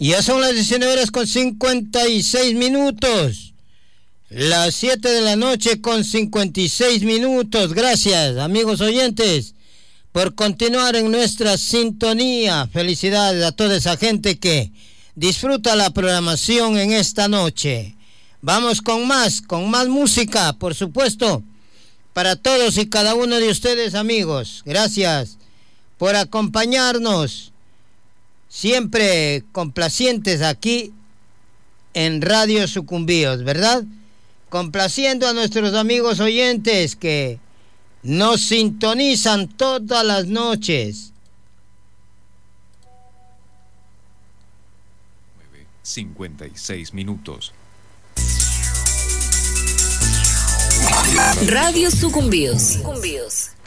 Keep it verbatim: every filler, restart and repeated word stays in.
Ya son las diecinueve horas con cincuenta y seis minutos. Las siete de la noche con cincuenta y seis minutos. Gracias, amigos oyentes, por continuar en nuestra sintonía. Felicidades a toda esa gente que disfruta la programación en esta noche. Vamos con más, con más música, por supuesto, para todos y cada uno de ustedes, amigos. Gracias por acompañarnos, siempre complacientes aquí en Radio Sucumbíos, ¿verdad? Complaciendo a nuestros amigos oyentes que nos sintonizan todas las noches. cincuenta y seis minutos. Radio Sucumbíos. Sucumbíos.